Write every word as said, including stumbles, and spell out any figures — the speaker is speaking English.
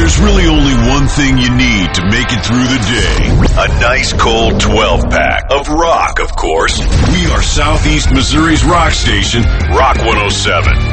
There's really only one thing you need to make it through the day. A nice cold twelve-pack of rock, of course. We are Southeast Missouri's rock station, Rock one oh seven.